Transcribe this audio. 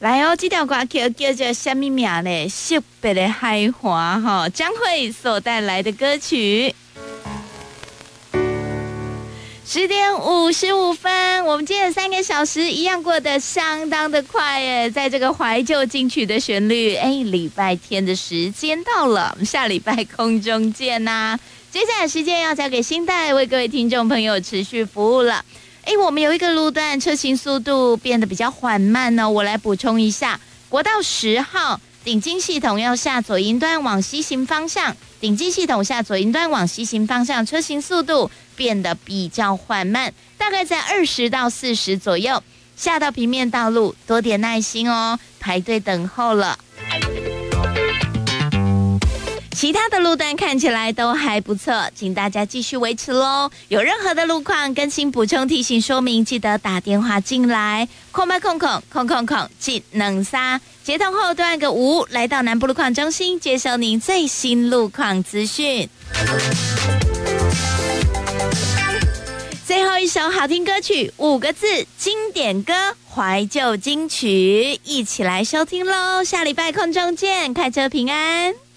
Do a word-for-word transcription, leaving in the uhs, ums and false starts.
来哦，这条歌叫叫做什么名呢？惜别的海华哈，将会所带来的歌曲。十点五十五分，我们今天的三个小时一样过得相当的快耶，在这个怀旧金曲的旋律，哎，礼拜天的时间到了，我们下礼拜空中见呐、啊！接下来时间要交给新代为各位听众朋友持续服务了。哎，我们有一个路段车行速度变得比较缓慢呢，我来补充一下，国道十号顶进系统要下左营端往西行方向，顶进系统下左营端往西行方向，车行速度变得比较缓慢，大概在二十到四十左右。下到平面道路多点耐心哦，排队等候了。其他的路段看起来都还不错，请大家继续维持咯。有任何的路况更新补充提醒说明，记得打电话进来。空白空空空空空技能三，接通后段个五，来到南部路况中心接收您最新路况资讯。最后一首好听歌曲，五个字经典歌，怀旧金曲，一起来收听咯。下礼拜空中见，开车平安。